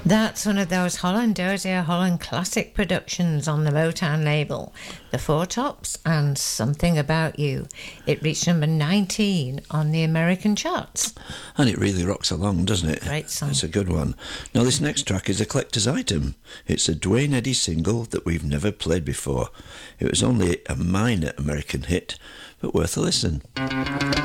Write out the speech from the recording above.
That's one of those Holland Dozier Holland classic productions on the Motown label, The Four Tops and Something About You. It reached number 19 on the American charts. And it really rocks along, doesn't it? Great song. It's a good one. Now, this next track is a collector's item. It's a Duane Eddy single that we've never played before. It was only a minor American hit, but worth a listen.